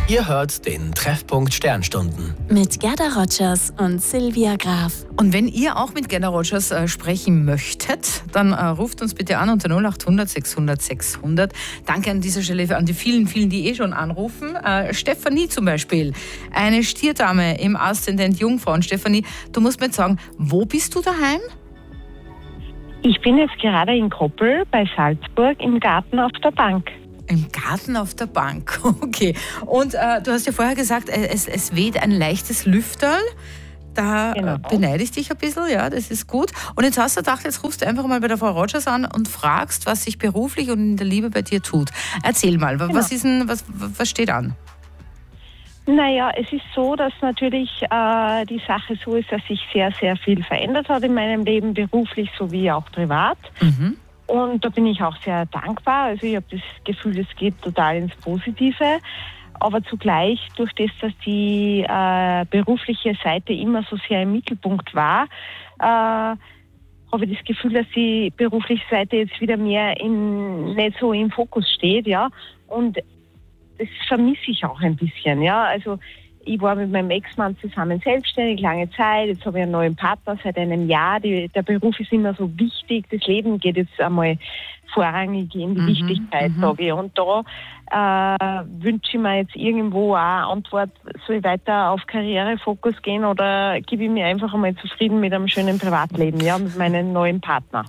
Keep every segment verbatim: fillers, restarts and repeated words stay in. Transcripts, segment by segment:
Ihr hört den Treffpunkt Sternstunden. Mit Gerda Rogers und Silvia Graf. Und wenn ihr auch mit Gerda Rogers äh, sprechen möchtet, dann äh, ruft uns bitte an unter null acht hundert sechshundert sechshundert. Danke an dieser Stelle an die vielen, vielen, die eh schon anrufen. Äh, Stefanie zum Beispiel, eine Stierdame im Aszendent Jungfrau. Und Stefanie, du musst mir jetzt sagen, wo bist du daheim? Ich bin jetzt gerade in Koppel bei Salzburg im Garten auf der Bank. Im Garten auf der Bank, okay. Und äh, du hast ja vorher gesagt, es, es weht ein leichtes Lüfterl. Da genau. beneide ich dich ein bisschen, ja, das ist gut. Und jetzt hast du gedacht, jetzt rufst du einfach mal bei der Frau Rogers an und fragst, was sich beruflich und in der Liebe bei dir tut. Erzähl mal, genau. was, ist denn, was, was steht an? Naja, es ist so, dass natürlich äh, die Sache so ist, dass sich sehr, sehr viel verändert hat in meinem Leben, beruflich sowie auch privat. Mhm. Und da bin ich auch sehr dankbar. Also ich habe das Gefühl, es geht total ins Positive. Aber zugleich, durch das, dass die äh, berufliche Seite immer so sehr im Mittelpunkt war, äh, habe ich das Gefühl, dass die berufliche Seite jetzt wieder mehr in, nicht so im Fokus steht. Ja. Und das vermisse ich auch ein bisschen. Ja. Also ich war mit meinem Ex-Mann zusammen selbstständig, lange Zeit. Jetzt habe ich einen neuen Partner seit einem Jahr. Die, der Beruf ist immer so wichtig. Das Leben geht jetzt einmal vorrangig in die mhm, Wichtigkeit, mhm. sage ich. Und da äh, wünsche ich mir jetzt irgendwo auch eine Antwort, soll ich weiter auf Karrierefokus gehen oder gebe ich mir einfach einmal zufrieden mit einem schönen Privatleben, ja, mit meinem neuen Partner?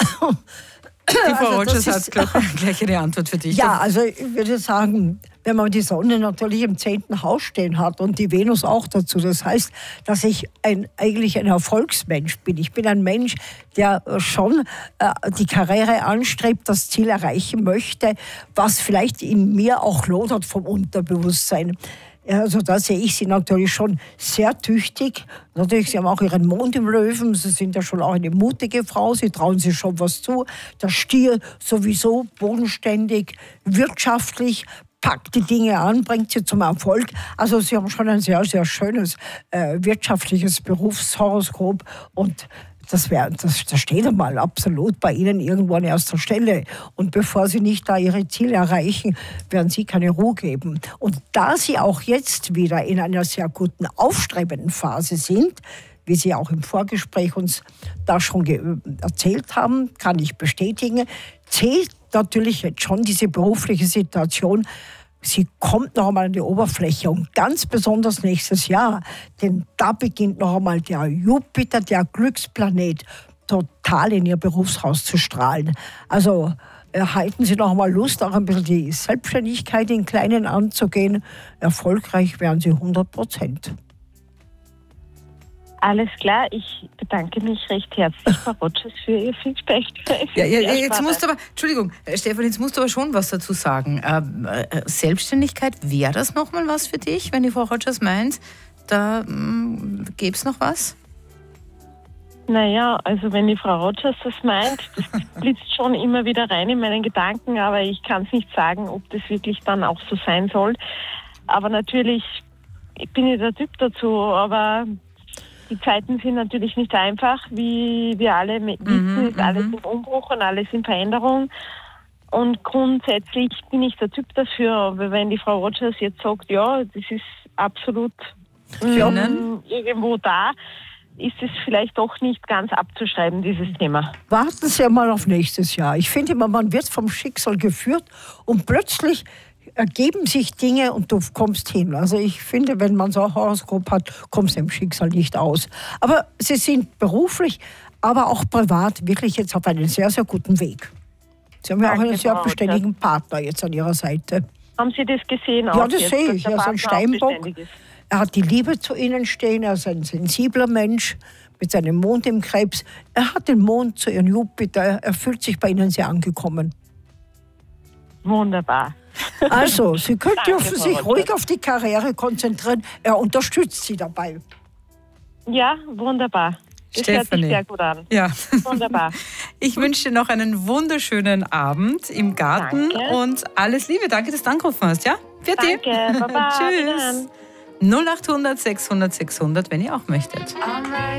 Die Frau also Rogers hat gleich, gleich eine Antwort für dich. Ja, also ich würde sagen, wenn man die Sonne natürlich im zehnten Haus stehen hat und die Venus auch dazu, das heißt, dass ich ein, eigentlich ein Erfolgsmensch bin. Ich bin ein Mensch, der schon äh, die Karriere anstrebt, das Ziel erreichen möchte, was vielleicht in mir auch lodert vom Unterbewusstsein. Also da sehe ich sie natürlich schon sehr tüchtig. Natürlich, sie haben auch ihren Mond im Löwen. Sie sind ja schon auch eine mutige Frau. Sie trauen sich schon was zu. Der Stier sowieso bodenständig, wirtschaftlich, packt die Dinge an, bringt sie zum Erfolg. Also sie haben schon ein sehr, sehr schönes äh, wirtschaftliches Berufshoroskop und Das, wär, das, das steht einmal absolut bei Ihnen irgendwo an erster Stelle. Und bevor Sie nicht da Ihre Ziele erreichen, werden Sie keine Ruhe geben. Und da Sie auch jetzt wieder in einer sehr guten, aufstrebenden Phase sind, wie Sie auch im Vorgespräch uns da schon erzählt haben, kann ich bestätigen, zählt natürlich jetzt schon diese berufliche Situation. Sie kommt noch einmal an die Oberfläche und ganz besonders nächstes Jahr, denn da beginnt noch einmal der Jupiter, der Glücksplanet, total in Ihr Berufshaus zu strahlen. Also erhalten Sie noch einmal Lust, auch ein bisschen die Selbstständigkeit in Kleinen anzugehen. Erfolgreich werden Sie hundert Prozent. Alles klar, ich bedanke mich recht herzlich, Frau Rogers, für Ihr Feedback. Ja, ja, jetzt musst du aber, Entschuldigung, Stefan, jetzt musst du aber schon was dazu sagen. Ähm, äh, Selbstständigkeit, wäre das nochmal was für dich, wenn die Frau Rogers meint, da ähm, gäbe es noch was? Naja, also wenn die Frau Rogers das meint, das blitzt schon immer wieder rein in meinen Gedanken, aber ich kann es nicht sagen, ob das wirklich dann auch so sein soll. Aber natürlich, ich bin nicht der Typ dazu, aber die Zeiten sind natürlich nicht einfach, wie wir alle wissen, mhm, ist alles im Umbruch und alles in Veränderung. Und grundsätzlich bin ich der Typ dafür, aber wenn die Frau Rogers jetzt sagt, ja, das ist absolut ähm, irgendwo da, ist es vielleicht doch nicht ganz abzuschreiben, dieses Thema. Warten Sie mal auf nächstes Jahr. Ich finde immer, man wird vom Schicksal geführt und plötzlich ergeben sich Dinge und du kommst hin. Also ich finde, wenn man so ein Horoskop hat, kommst du im Schicksal nicht aus. Aber Sie sind beruflich, aber auch privat wirklich jetzt auf einen sehr, sehr guten Weg. Sie haben ja auch einen sehr beständigen Partner jetzt an Ihrer Seite. Haben Sie das gesehen? Ja, das sehe ich. Er ist ein Steinbock. Er hat die Liebe zu Ihnen stehen. Er ist ein sensibler Mensch mit seinem Mond im Krebs. Er hat den Mond zu Ihren Jupiter. Er fühlt sich bei Ihnen sehr angekommen. Wunderbar. Also, Sie können dürfen sich ruhig auf die Karriere konzentrieren. Er unterstützt Sie dabei. Ja, wunderbar. Das Stefanie. Hört sich sehr gut an. Ja. Wunderbar. Ich wünsche dir noch einen wunderschönen Abend im Garten. Danke. Und alles Liebe. Danke, dass du angerufen hast. Ja? Für Danke. Baba. Tschüss. null acht hundert sechshundert sechshundert, wenn ihr auch möchtet.